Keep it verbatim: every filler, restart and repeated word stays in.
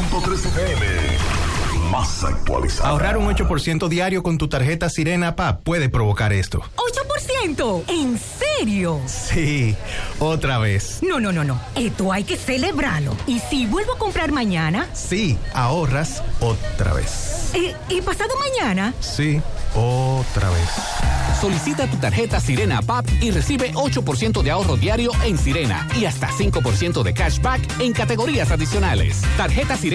punto tres F M. Más actualizada. Ahorrar un ocho por ciento diario con tu tarjeta Sirena P A P puede provocar esto. ¿ocho por ciento? ¿En serio? Sí, otra vez. No, no, no, no. Esto hay que celebrarlo. ¿Y si vuelvo a comprar mañana? Sí, ahorras otra vez. ¿Y, y pasado mañana? Sí, otra vez. Solicita tu tarjeta Sirena P A P y recibe ocho por ciento de ahorro diario en Sirena y hasta cinco por ciento de cashback en categorías adicionales. Tarjeta Sirena